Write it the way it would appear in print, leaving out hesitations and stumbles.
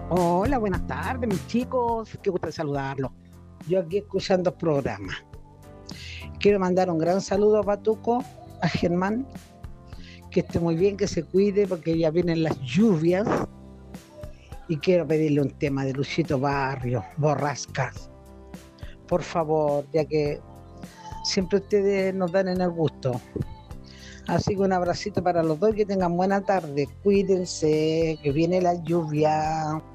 Hola, buenas tardes, mis chicos. Qué gusto saludarlos. Yo aquí escuchando el programa. Quiero mandar un gran saludo a Patuco, a Germán, que esté muy bien, que se cuide, porque ya vienen las lluvias. Y quiero pedirle un tema de Luchito Barrio, Borrascas. Por favor, ya que siempre ustedes nos dan en el gusto. Así que un abracito para los dos y que tengan buena tarde. Cuídense, que viene la lluvia.